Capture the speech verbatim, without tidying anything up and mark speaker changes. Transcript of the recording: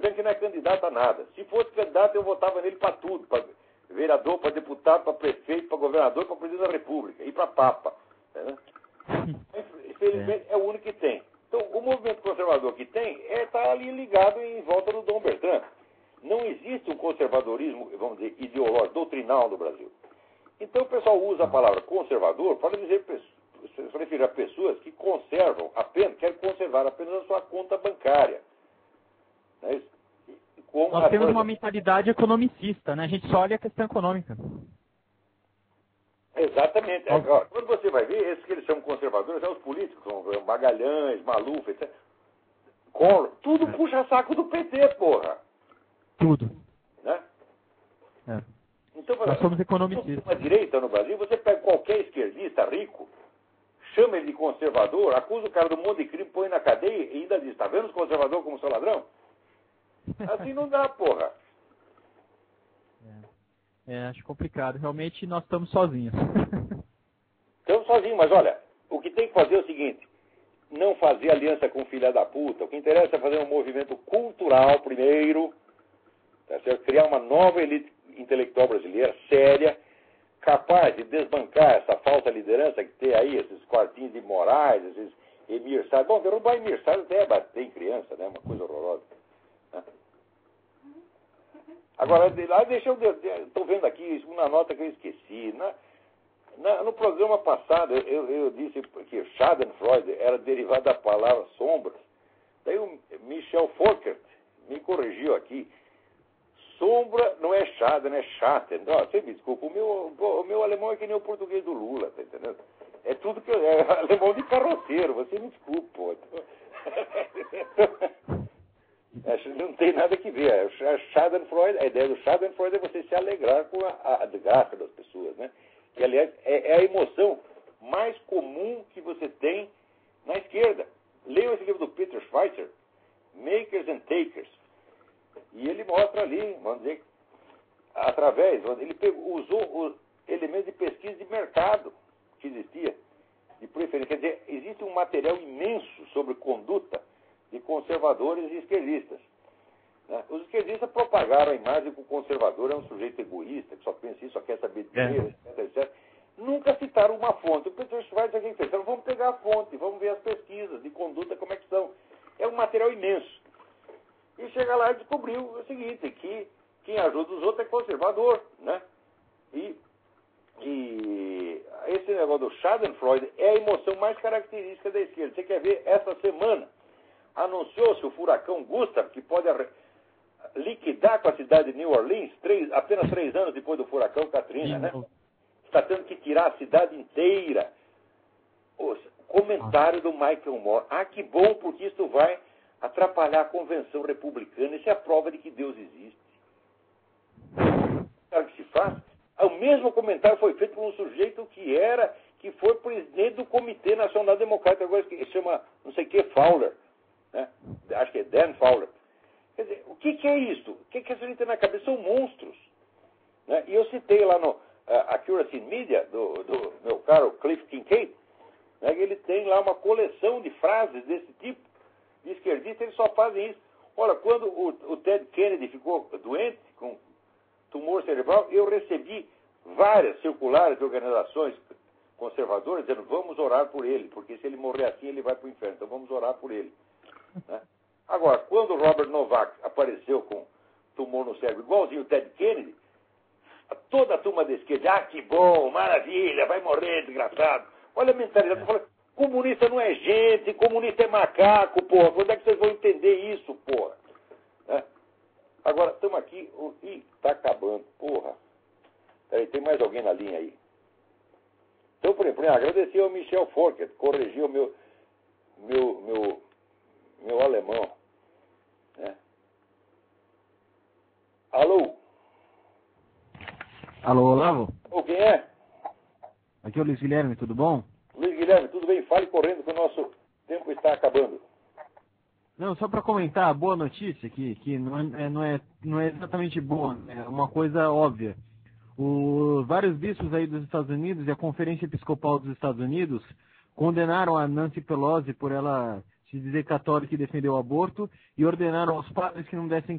Speaker 1: que não é candidato a nada. Se fosse candidato, eu votava nele para tudo, para vereador, para deputado, para prefeito, para governador, para presidente da República e para Papa. Né? Infelizmente, é. é o único que tem. Então, o movimento conservador que tem está é, ali ligado em volta do Dom Bertrand. Não existe um conservadorismo, vamos dizer, ideológico, doutrinal no Brasil. Então, o pessoal usa a palavra conservador para dizer, se referir a pessoas que conservam apenas, querem conservar apenas a sua conta bancária. Né?
Speaker 2: Nós temos coisa... uma mentalidade economicista, né? A gente só olha a questão econômica.
Speaker 1: Exatamente. É, ó, quando você vai ver, esses que eles chamam conservadores, são os políticos, são Magalhães, Maluf, etcétera. Collor, tudo é. puxa saco do P T, porra.
Speaker 2: Tudo.
Speaker 1: Né?
Speaker 2: É.
Speaker 1: Então,
Speaker 2: nós somos economicistas.
Speaker 1: Na direita no Brasil, você pega qualquer esquerdista rico, chama ele de conservador, acusa o cara do monte de crime, põe na cadeia e ainda diz, tá vendo os conservadores como são ladrão? Assim não dá, porra.
Speaker 2: É, é, acho complicado. Realmente nós estamos sozinhos.
Speaker 1: Estamos sozinhos, mas olha, o que tem que fazer é o seguinte, não fazer aliança com filha da puta. O que interessa é fazer um movimento cultural primeiro, tá certo? Criar uma nova elite intelectual brasileira, séria, capaz de desbancar essa falsa liderança que tem aí, esses quartinhos de Moraes, esses Emir Salles. Bom, derrubar Emir Salles até é bater em criança, né? Uma coisa horrorosa. Né? Agora, lá deixa eu... Estou vendo aqui uma nota que eu esqueci. Na, na, no programa passado, eu, eu disse que Schadenfreude era derivado da palavra sombras. Daí o Michel Foucault me corrigiu aqui. Sombra não é Schaden, é Schatten. Não, você me desculpa, o meu, o meu alemão é que nem o português do Lula, tá entendendo? É tudo que eu... É alemão de carroceiro, você me desculpa, pô. Não tem nada que ver. A Schadenfreude, a ideia do Schadenfreude é você se alegrar com a, a desgraça das pessoas, né? Que, aliás, é, é a emoção mais comum que você tem na esquerda. Leiam esse livro do Peter Schweitzer, Makers and Takers. E ele mostra ali, vamos dizer, através, ele pegou, usou os elementos de pesquisa de mercado que existia, de preferência. Quer dizer, existe um material imenso sobre conduta de conservadores e esquerdistas. Né? Os esquerdistas propagaram a imagem que o conservador é um sujeito egoísta, que só pensa isso, só quer saber de dinheiro, é. etc, etcétera. Nunca citaram uma fonte. O Peter Schweitzer, o que fez? Então, vamos pegar a fonte, vamos ver as pesquisas de conduta, como é que são. É um material imenso. E chega lá e descobriu o seguinte, que quem ajuda os outros é conservador, né? E, e esse negócio do Schadenfreude é a emoção mais característica da esquerda. Você quer ver, essa semana anunciou-se o furacão Gustav, que pode liquidar com a cidade de New Orleans, três, apenas três anos depois do furacão Katrina, né? Está tendo que tirar a cidade inteira. O comentário do Michael Moore. Ah, que bom, porque isso vai atrapalhar a convenção republicana. Isso é a prova de que Deus existe. Sabe o que se faz? O mesmo comentário foi feito por um sujeito que era, que foi presidente do Comitê Nacional Democrático, agora que chama, não sei o que, Fowler. Né? Acho que é Dan Fowler. Quer dizer, o que, que é isso? O que, que essa gente tem na cabeça? São monstros. Né? E eu citei lá no uh, Accuracy in Media, do, do meu caro Cliff Kincaid, né? Ele tem lá uma coleção de frases desse tipo. De esquerdista, eles só fazem isso. Olha, quando o, o Ted Kennedy ficou doente, com tumor cerebral, eu recebi várias circulares de organizações conservadoras dizendo, vamos orar por ele, porque se ele morrer assim, ele vai para o inferno, então vamos orar por ele. Né? Agora, quando o Robert Novak apareceu com tumor no cérebro, igualzinho o Ted Kennedy, toda a turma da esquerda, ah, que bom, maravilha, vai morrer, desgraçado. Olha a mentalidade, eu falo, comunista não é gente, comunista é macaco, porra. Quando é que vocês vão entender isso, porra? Né? Agora, estamos aqui, oh, ih, tá acabando, porra. Peraí, tem mais alguém na linha aí? Então, por exemplo, agradecer ao Michel Foucault, corrigiu o meu, meu, meu, meu alemão. Né? Alô?
Speaker 3: Alô, Olavo?
Speaker 1: Ô, quem é?
Speaker 3: Aqui é o Luiz Guilherme, tudo bom?
Speaker 1: Luiz Guilherme, tudo bem? Fale correndo que o nosso tempo está acabando.
Speaker 3: Não, só para comentar a boa notícia, que, que não, é, não, é, não é exatamente boa, é uma coisa óbvia. O, vários bispos aí dos Estados Unidos e a Conferência Episcopal dos Estados Unidos condenaram a Nancy Pelosi por ela se dizer católica e defender o aborto e ordenaram aos padres que não dessem